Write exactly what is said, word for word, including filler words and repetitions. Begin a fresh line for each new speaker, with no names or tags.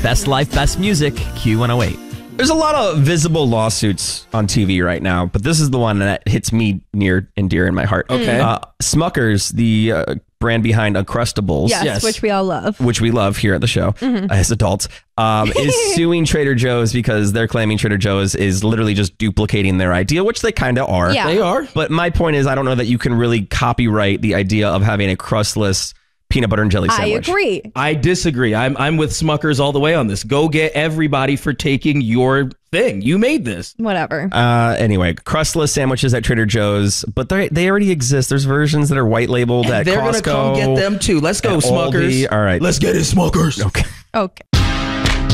Best Life, Best Music, Q one oh eight.
There's a lot of visible lawsuits on T V right now, but this is the one that hits me near and dear in my heart.
Okay.
Uh, Smuckers, the uh, brand behind Uncrustables.
Yes,
Yes.
which we all love.
Which we love here at the show
Mm-hmm.
as adults, um, is suing Trader Joe's because they're claiming Trader Joe's is literally just duplicating their idea, which they kind of are.
Yeah.
They are.
But my point is, I don't know that you can really copyright the idea of having a crustless peanut butter and jelly
I
sandwich.
agree.
I disagree. I'm I'm with Smuckers all the way on this. Go get everybody for taking your thing. You made this.
Whatever.
Uh, anyway, crustless sandwiches at Trader Joe's, but they they already exist. There's versions that are white labeled at
They're
Costco.
gonna come get them too. Let's go,
and
Smuckers.
Aldi. All right.
Let's get it, Smuckers.
Okay.
Okay.